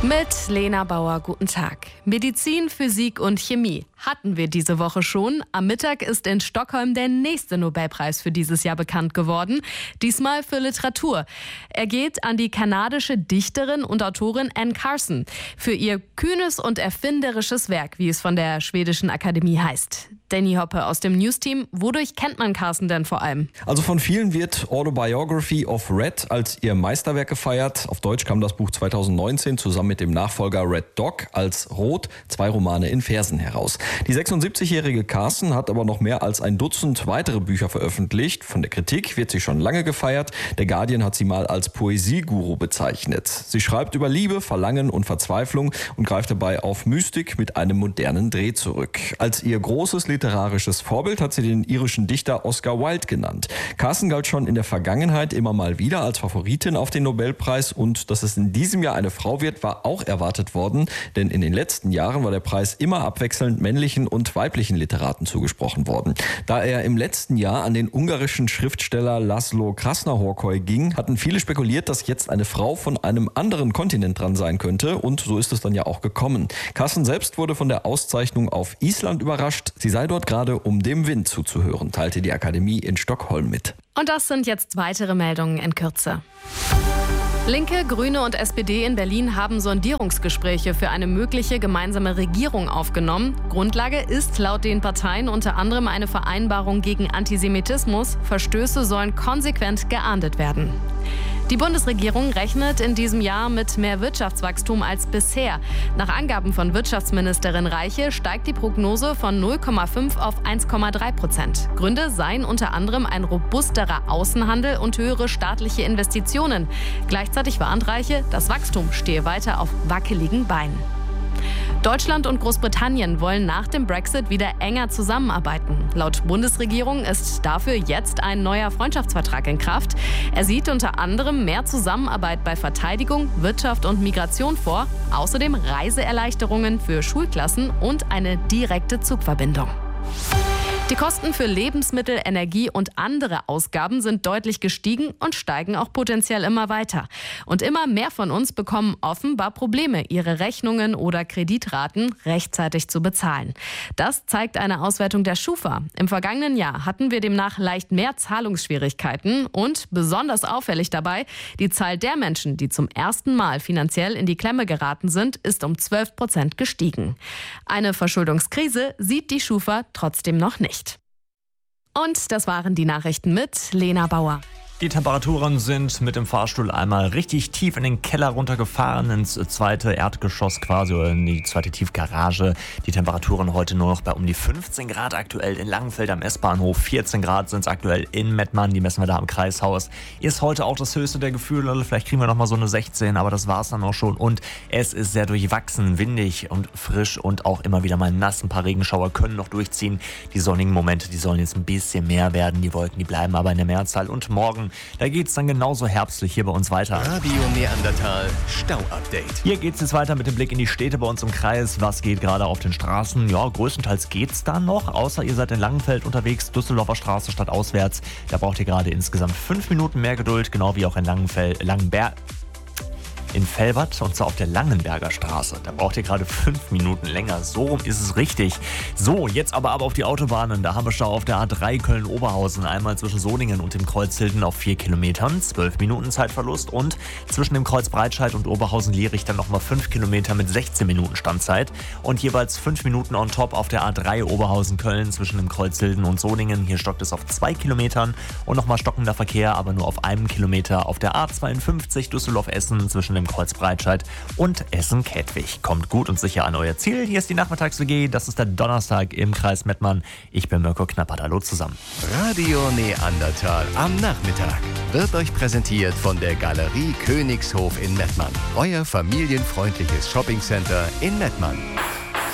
Mit Lena Bauer, guten Tag. Medizin, Physik und Chemie hatten wir diese Woche schon. Am Mittag ist in Stockholm der nächste Nobelpreis für dieses Jahr bekannt geworden. Diesmal für Literatur. Er geht an die kanadische Dichterin und Autorin Anne Carson für ihr kühnes und erfinderisches Werk, wie es von der schwedischen Akademie heißt. Danny Hoppe aus dem News-Team. Wodurch kennt man Carson denn vor allem? Also von vielen wird Autobiography of Red als ihr Meisterwerk gefeiert. Auf Deutsch kam das Buch 2019 zusammen mit dem Nachfolger Red Dog als Rot, 2 Romane in Versen heraus. Die 76-jährige Carson hat aber noch mehr als ein Dutzend weitere Bücher veröffentlicht. Von der Kritik wird sie schon lange gefeiert. Der Guardian hat sie mal als Poesieguru bezeichnet. Sie schreibt über Liebe, Verlangen und Verzweiflung und greift dabei auf Mystik mit einem modernen Dreh zurück. Als ihr großes literarisches Vorbild hat sie den irischen Dichter Oscar Wilde genannt. Carson galt schon in der Vergangenheit immer mal wieder als Favoritin auf den Nobelpreis und dass es in diesem Jahr eine Frau wird, war auch erwartet worden, denn in den letzten Jahren war der Preis immer abwechselnd männlichen und weiblichen Literaten zugesprochen worden. Da er im letzten Jahr an den ungarischen Schriftsteller Laszlo Krasznahorkai ging, hatten viele spekuliert, dass jetzt eine Frau von einem anderen Kontinent dran sein könnte und so ist es dann ja auch gekommen. Carson selbst wurde von der Auszeichnung auf Island überrascht. Sie sei dort gerade, um dem Wind zuzuhören, teilte die Akademie in Stockholm mit. Und das sind jetzt weitere Meldungen in Kürze. Linke, Grüne und SPD in Berlin haben Sondierungsgespräche für eine mögliche gemeinsame Regierung aufgenommen. Grundlage ist laut den Parteien unter anderem eine Vereinbarung gegen Antisemitismus. Verstöße sollen konsequent geahndet werden. Die Bundesregierung rechnet in diesem Jahr mit mehr Wirtschaftswachstum als bisher. Nach Angaben von Wirtschaftsministerin Reiche steigt die Prognose von 0,5 auf 1,3%. Gründe seien unter anderem ein robusterer Außenhandel und höhere staatliche Investitionen. Gleichzeitig warnt Reiche, das Wachstum stehe weiter auf wackeligen Beinen. Deutschland und Großbritannien wollen nach dem Brexit wieder enger zusammenarbeiten. Laut Bundesregierung ist dafür jetzt ein neuer Freundschaftsvertrag in Kraft. Er sieht unter anderem mehr Zusammenarbeit bei Verteidigung, Wirtschaft und Migration vor, außerdem Reiseerleichterungen für Schulklassen und eine direkte Zugverbindung. Die Kosten für Lebensmittel, Energie und andere Ausgaben sind deutlich gestiegen und steigen auch potenziell immer weiter. Und immer mehr von uns bekommen offenbar Probleme, ihre Rechnungen oder Kreditraten rechtzeitig zu bezahlen. Das zeigt eine Auswertung der Schufa. Im vergangenen Jahr hatten wir demnach leicht mehr Zahlungsschwierigkeiten und besonders auffällig dabei, die Zahl der Menschen, die zum ersten Mal finanziell in die Klemme geraten sind, ist um 12% gestiegen. Eine Verschuldungskrise sieht die Schufa trotzdem noch nicht. Und das waren die Nachrichten mit Lena Bauer. Die Temperaturen sind mit dem Fahrstuhl einmal richtig tief in den Keller runtergefahren, ins zweite Erdgeschoss quasi oder in die zweite Tiefgarage. Die Temperaturen heute nur noch bei um die 15 Grad aktuell in Langenfeld am S-Bahnhof. 14 Grad sind es aktuell in Mettmann, die messen wir da am Kreishaus. Ist heute auch das höchste der Gefühle, vielleicht kriegen wir nochmal so eine 16, aber das war's dann auch schon. Und es ist sehr durchwachsen, windig und frisch und auch immer wieder mal nass. Ein paar Regenschauer können noch durchziehen. Die sonnigen Momente, die sollen jetzt ein bisschen mehr werden. Die Wolken, die bleiben aber in der Mehrzahl. Und morgen, da geht's dann genauso herbstlich hier bei uns weiter. Radio Neandertal Stau-Update. Hier geht's jetzt weiter mit dem Blick in die Städte bei uns im Kreis. Was geht gerade auf den Straßen? Ja, größtenteils geht's da noch, außer ihr seid in Langenfeld unterwegs, Düsseldorfer Straße statt auswärts. Da braucht ihr gerade insgesamt 5 Minuten mehr Geduld, genau wie auch in in Velbert und zwar auf der Langenberger Straße. Da braucht ihr gerade 5 Minuten länger. So rum ist es richtig. So, jetzt aber auf die Autobahnen. Da haben wir Stau auf der A3 Köln-Oberhausen. Einmal zwischen Soningen und dem Kreuz Hilden auf 4 Kilometern. 12 Minuten Zeitverlust. Und zwischen dem Kreuz Breitscheid und Oberhausen-Lierich dann nochmal 5 Kilometer mit 16 Minuten Standzeit. Und jeweils 5 Minuten on top auf der A3 Oberhausen-Köln zwischen dem Kreuz Hilden und Soningen. Hier stockt es auf 2 Kilometern. Und nochmal stockender Verkehr, aber nur auf 1 Kilometer auf der A52 Düsseldorf-Essen zwischen dem Kreuz Breitscheid und Essen-Kettwig. Kommt gut und sicher an euer Ziel. Hier ist die Nachmittags-WG. Das ist der Donnerstag im Kreis Mettmann. Ich bin Mirko Knappert. Hallo zusammen. Radio Neandertal am Nachmittag wird euch präsentiert von der Galerie Königshof in Mettmann. Euer familienfreundliches Shoppingcenter in Mettmann.